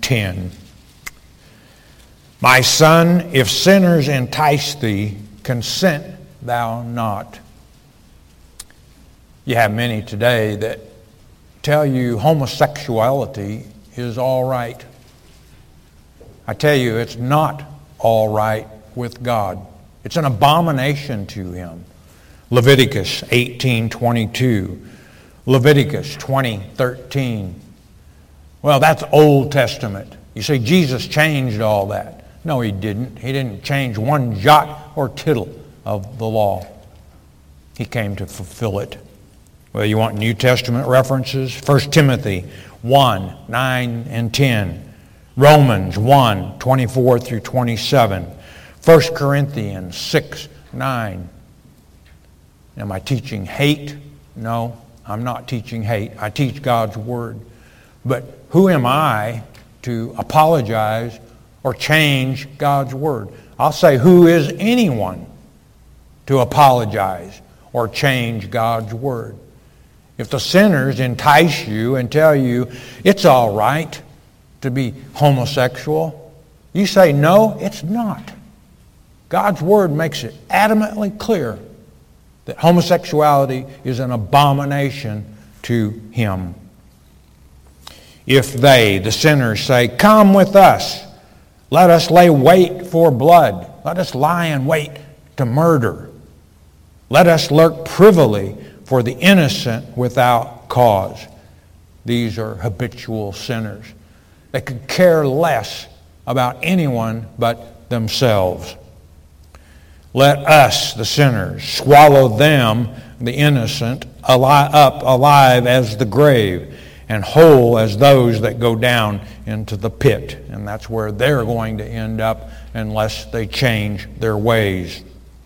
9:10. My son, if sinners entice thee, consent thou not. You have many today that tell you homosexuality is all right. I tell you, it's not all right with God. It's an abomination to him. Leviticus 18:22, Leviticus 20:13. Well, that's Old Testament. You say Jesus changed all that. No, he didn't. He didn't change one jot or tittle of the law. He came to fulfill it. Well, you want New Testament references? 1 Timothy 1:9-10. Romans 1:24-27. 1 Corinthians 6:9. Am I teaching hate? No, I'm not teaching hate. I teach God's Word. But who am I to apologize or change God's Word? I'll say, who is anyone to apologize or change God's Word? If the sinners entice you and tell you it's all right to be homosexual, you say, no, it's not. God's Word makes it adamantly clear that homosexuality is an abomination to him. If they, the sinners, say, come with us, let us lay wait for blood, let us lie in wait to murder, let us lurk privily for the innocent without cause. These are habitual sinners. They could care less about anyone but themselves. Let us, the sinners, swallow them, the innocent, up alive as the grave, and whole as those that go down into the pit. And that's where they're going to end up unless they change their ways.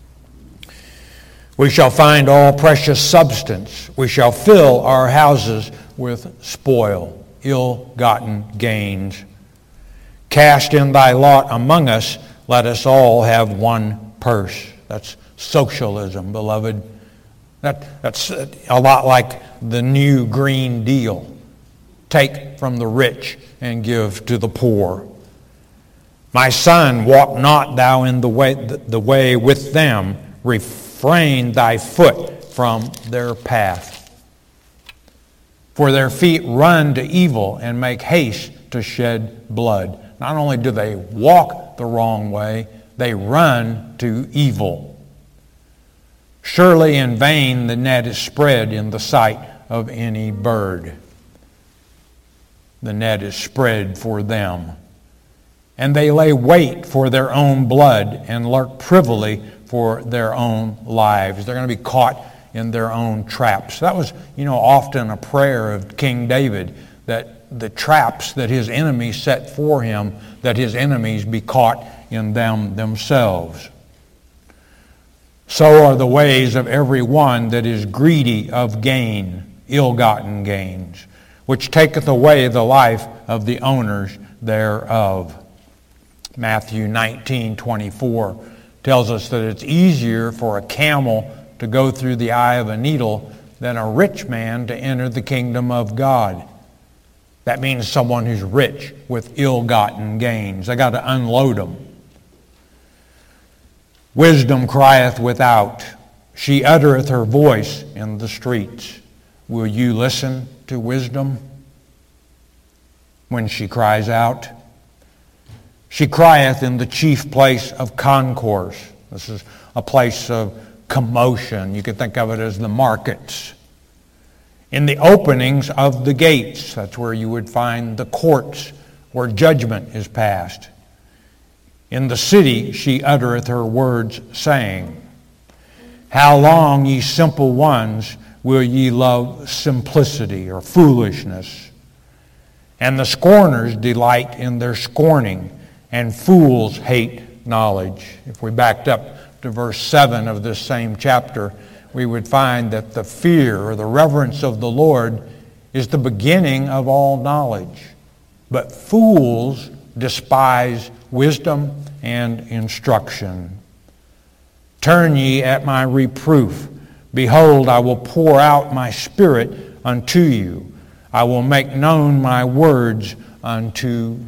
We shall find all precious substance. We shall fill our houses with spoil, ill-gotten gains. Cast in thy lot among us, let us all have one purse. That's socialism, beloved. That's a lot like the new Green Deal. Take from the rich and give to the poor. My son, walk not thou in the way with them. Refrain thy foot from their path. For their feet run to evil and make haste to shed blood. Not only do they walk the wrong way, they run to evil. Surely in vain the net is spread in the sight of any bird. The net is spread for them. And they lay wait for their own blood and lurk privily for their own lives. They're going to be caught in their own traps. That was, often a prayer of King David, that the traps that his enemies set for him, that his enemies be caught in them themselves. So are the ways of every one that is greedy of gain, ill-gotten gains, which taketh away the life of the owners thereof. Matthew 19:24 tells us that it's easier for a camel to go through the eye of a needle than a rich man to enter the kingdom of God. That means someone who's rich with ill-gotten gains. They got to unload them. Wisdom crieth without. She uttereth her voice in the streets. Will you listen to wisdom when she cries out? She crieth in the chief place of concourse. This is a place of commotion. You could think of it as the markets. In the openings of the gates, that's where you would find the courts where judgment is passed. In the city she uttereth her words, saying, how long, ye simple ones, will ye love simplicity or foolishness? And the scorners delight in their scorning, and fools hate knowledge. If we backed up to verse 7 of this same chapter, we would find that the fear or the reverence of the Lord is the beginning of all knowledge. But fools despise wisdom and instruction. Turn ye at my reproof. Behold, I will pour out my spirit unto you. I will make known my words unto